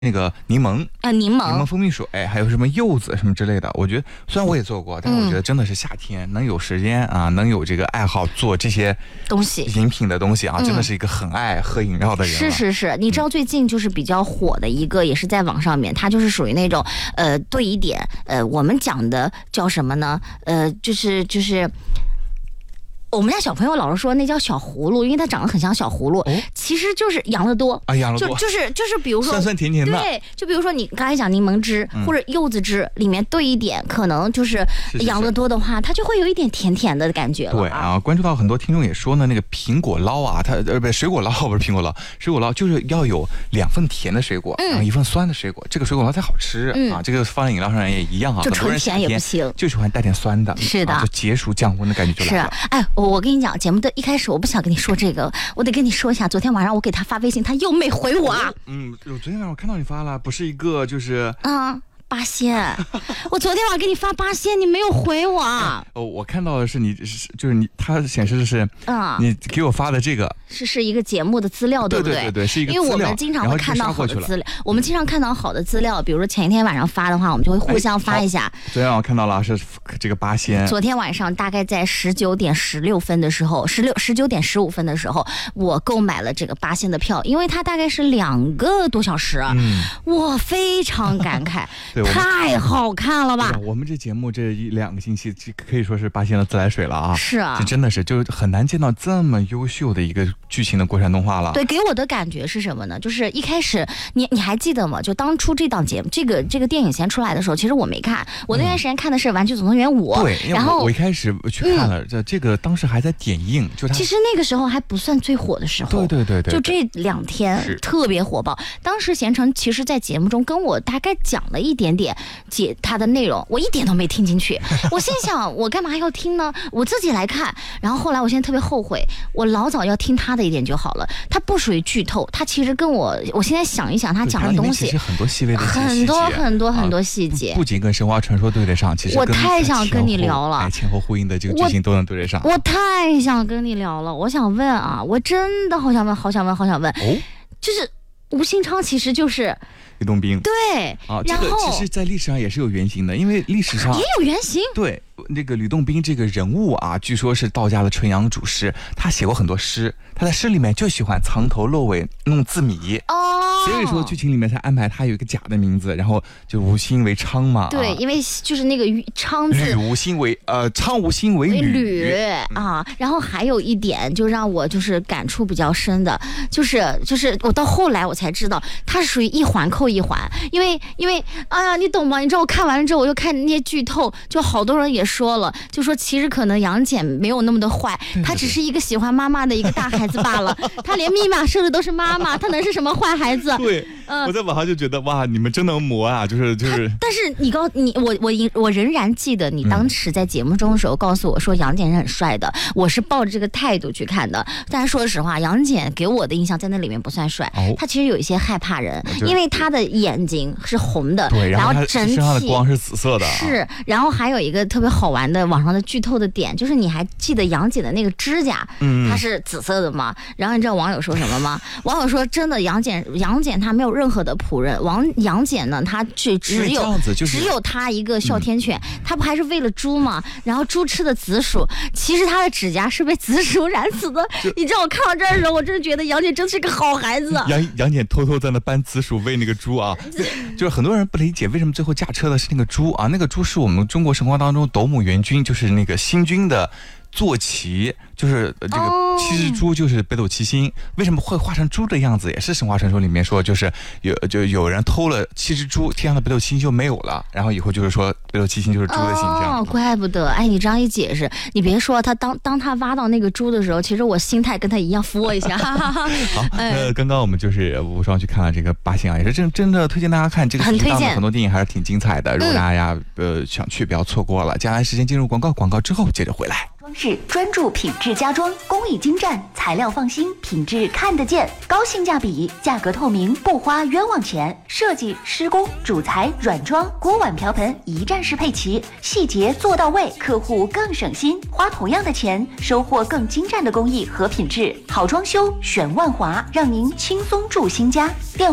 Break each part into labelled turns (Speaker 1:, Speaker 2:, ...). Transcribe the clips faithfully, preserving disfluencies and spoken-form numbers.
Speaker 1: 那个柠檬
Speaker 2: 啊，柠檬、
Speaker 1: 柠檬蜂蜜水，还有什么柚子什么之类的。我觉得虽然我也做过，但是我觉得真的是夏天、嗯、能有时间啊，能有这个爱好做这些
Speaker 2: 东西
Speaker 1: 饮品的东西啊，嗯、真的是一个很爱喝饮料的人。
Speaker 2: 是是是，你知道最近就是比较火的一个，也是在网上面，它就是属于那种呃兑一点，呃我们讲的叫什么呢？呃就是就是。我们家小朋友老是说那叫小葫芦，因为它长得很像小葫芦，哦、其实就是养乐多
Speaker 1: 啊，养乐多
Speaker 2: 就就是就是比如说
Speaker 1: 酸酸甜甜的，
Speaker 2: 对，就比如说你刚才讲柠檬汁、嗯、或者柚子汁里面兑一点，可能就是养乐多的话，是是是它就会有一点甜甜的感觉了。
Speaker 1: 对啊，关注到很多听众也说呢，那个苹果捞啊，它呃不水果捞不是苹果捞，水果捞就是要有两份甜的水果，嗯、然后一份酸的水果，这个水果捞才好吃、嗯、啊。这个放在饮料上也一样啊，
Speaker 2: 就纯甜也不行，
Speaker 1: 就喜欢带点酸的，
Speaker 2: 是的，啊、
Speaker 1: 就解暑降温的感觉就来了。
Speaker 2: 是，哎，我跟你讲，节目的一开始我不想跟你说这个，我得跟你说一下，昨天晚上我给他发微信，他又没回我啊。
Speaker 1: 嗯，我昨天晚上我看到你发了，不是一个就是
Speaker 2: 嗯。八仙，我昨天晚上给你发八仙，你没有回我。
Speaker 1: 哦，我看到的是你，就是你，它显示的是，嗯，你给我发的这个
Speaker 2: 是是一个节目的资料，对不对？
Speaker 1: 对对对对，是一个资料。
Speaker 2: 因为我们经常会看到好的资料，我们经常看到好的资料，比如说前一天晚上发的话，我们就会互相发一下。
Speaker 1: 昨天晚上看到了是这个八仙。
Speaker 2: 昨天晚上大概在十九点十六分的时候，十六十九点十五分的时候，我购买了这个八仙的票，因为它大概是两个多小时，嗯，我非常感慨。太好看了吧！
Speaker 1: 我们这节目这一两个星期可以说是八仙的自来水了啊！
Speaker 2: 是啊，
Speaker 1: 这真的是就很难见到这么优秀的一个剧情的国产动画了。
Speaker 2: 对，给我的感觉是什么呢？就是一开始你你还记得吗？就当初这档节目这个这个电影先出来的时候，其实我没看，我那段时间看的是《玩具总动员五》。
Speaker 1: 对，
Speaker 2: 然后
Speaker 1: 我, 我一开始去看了，这、嗯、这个当时还在点映，就它
Speaker 2: 其实那个时候还不算最火的时候。
Speaker 1: 对对对 对, 对，
Speaker 2: 就这两天特别火爆。当时贤成其实在节目中跟我大概讲了一点点解。他的内容我一点都没听进去，我心想我干嘛要听呢？我自己来看。然后后来我现在特别后悔，我老早要听他的一点就好了。他不属于剧透，他其实跟我，我现在想一想他讲的东西，
Speaker 1: 其实很多细微的细节，
Speaker 2: 很多很多很多细节、
Speaker 1: 啊，不仅跟神话传说对得上，其实
Speaker 2: 我太想跟你聊了，
Speaker 1: 前后呼应的这个剧情都能对得上。
Speaker 2: 我, 我太想跟你聊了，我想问啊，我真的好想问，好想问，好想问，哦，就是吴兴昌其实就是。
Speaker 1: 吕洞宾
Speaker 2: 对
Speaker 1: 啊，这个其实在历史上也是有原型的，因为历史上
Speaker 2: 也有原型。
Speaker 1: 对，那个吕洞宾这个人物啊，据说是道家的纯阳祖师，他写过很多诗，他在诗里面就喜欢藏头露尾弄字谜哦，所以说剧情里面才安排他有一个假的名字，然后就无心为昌嘛。
Speaker 2: 对，啊、因为就是那个昌字，
Speaker 1: 吕无心为呃昌无心为吕,
Speaker 2: 吕啊。然后还有一点就让我就是感触比较深的，就是就是我到后来我才知道，他是属于一环扣一环，因为因为哎呀，你懂吗？你知道我看完了之后，我又看那些剧透，就好多人也说了，就说其实可能杨戬没有那么的坏，他只是一个喜欢妈妈的一个大孩子罢了。他连密码设的都是妈妈，他能是什么坏孩子？
Speaker 1: 对，嗯、呃，我在网上就觉得哇，你们真能磨啊，就是就是。
Speaker 2: 但是你告你我我我仍然记得你当时在节目中的时候告诉我说杨戬是很帅的，我是抱着这个态度去看的。但是说实话，杨戬给我的印象在那里面不算帅，哦、他其实有一些害怕人，因为他的眼睛是红的，
Speaker 1: 对，
Speaker 2: 然后
Speaker 1: 整体身上的光是紫色的、啊，
Speaker 2: 是。然后还有一个特别好玩的网上的剧透的点，就是你还记得杨戬的那个指甲，嗯，它是紫色的吗？然后你知道网友说什么吗？网友说真的，杨戬杨戬他没有任何的仆人，王杨戬呢，他只只有、就是、只有他一个哮天犬、嗯，他不还是为了猪吗？然后猪吃的紫薯，其实他的指甲是被紫薯染死的。你知道我看到这儿的时候，我真的觉得杨戬真是个好孩子。
Speaker 1: 杨杨戬偷偷在那搬紫薯喂那个猪啊，就是很多人不理解为什么最后驾车的是那个猪啊，那个猪是我们中国神话当中斗母元君，就是那个星君的坐骑，就是这个七只猪就是北斗七星、哦、为什么会画成猪的样子，也是神话传说里面说，就是有就有人偷了七只猪，天上的北斗七星就没有了，然后以后就是说北斗七星就是猪的形象。
Speaker 2: 哦，怪不得。哎，你这样一解释，你别说他当当他挖到那个猪的时候，其实我心态跟他一样，扶我一下。好，
Speaker 1: 呃，刚刚我们就是无双去看了这个八仙啊，也是真真的推荐大家看，这个
Speaker 2: 很推荐，
Speaker 1: 很多电影还是挺精彩的，如果大家、嗯、呃想去不要错过了。接下来时间进入广告，广告之后接着回来。
Speaker 3: 装饰专注品质家装，工艺精湛，材料放心，品质看得见，高性价比，价格透明，不花冤枉钱。设计、施工、主材、软装，锅碗瓢盆一站式配齐，细节做到位，客户更省心。花同样的钱，收获更精湛的工艺和品质。好装修选万华，让您轻松住新家。电话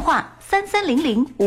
Speaker 3: 三三零零。